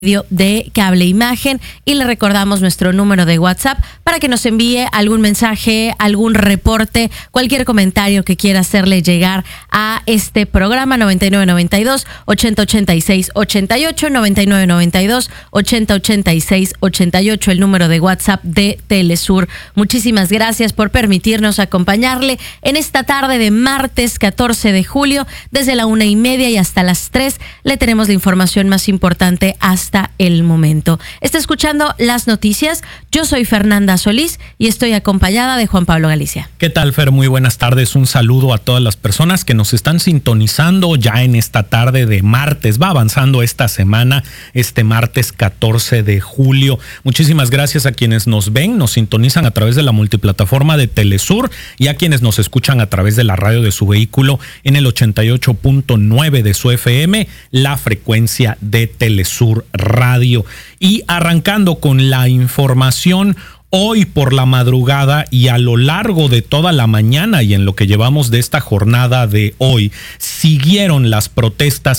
de Cable Imagen, y le recordamos nuestro número de WhatsApp para que nos envíe algún mensaje, algún reporte, cualquier comentario que quiera hacerle llegar a este programa. 9992 8086 88, 9992 8086 88, el número de WhatsApp de Telesur. Muchísimas gracias por permitirnos acompañarle en esta tarde de martes 14 de julio. Desde la 1:30 y hasta las 3 le tenemos la información más importante hasta el momento. Está escuchando las noticias. Yo soy Fernanda Solís y estoy acompañada de Juan Pablo Galicia. ¿Qué tal, Fer? Muy buenas tardes. Un saludo a todas las personas que nos están sintonizando ya en esta tarde de martes. Va avanzando esta semana, este martes 14 de julio. Muchísimas gracias a quienes nos ven, nos sintonizan a través de la multiplataforma de Telesur, y a quienes nos escuchan a través de la radio de su vehículo en el 88.9 de su FM, la frecuencia de Telesur Radio. Y arrancando con la información, hoy por la madrugada y a lo largo de toda la mañana y en lo que llevamos de esta jornada de hoy, siguen las protestas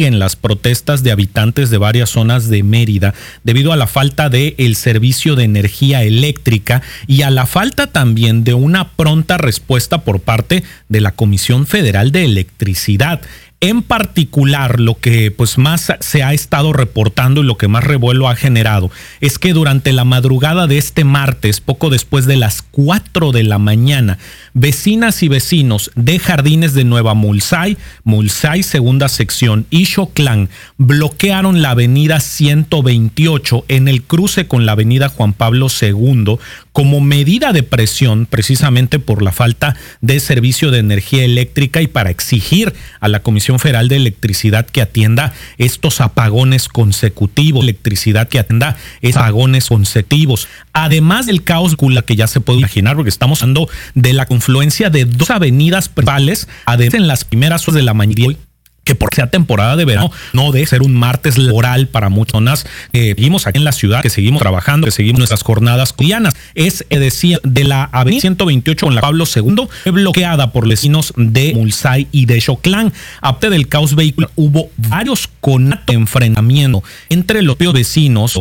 de habitantes de varias zonas de Mérida debido a la falta de el servicio de energía eléctrica y a la falta también de una pronta respuesta por parte de la Comisión Federal de Electricidad. En particular, lo que más se ha estado reportando y lo que más revuelo ha generado es que durante la madrugada de este martes, poco después de las 4 de la mañana, vecinas y vecinos de Jardines de Nueva Mulsay, segunda sección, y Xoclán, bloquearon la avenida 128 en el cruce con la avenida Juan Pablo II como medida de presión precisamente por la falta de servicio de energía eléctrica y para exigir a la Comisión Federal de Electricidad que atienda estos apagones consecutivos, además del caos que ya se puede imaginar, porque estamos hablando de la confluencia de dos avenidas principales, además en las primeras horas de la mañana, que por sea temporada de verano, no debe ser un martes laboral para muchas personas que vivimos aquí en la ciudad, que seguimos trabajando, que seguimos nuestras jornadas cotidianas. Es decir, de la avenida 128 con la Pablo II, fue bloqueada por vecinos de Mulsay y de Xoclán. Aparte del caos vehicular, hubo varios conatos de enfrentamiento entre los vecinos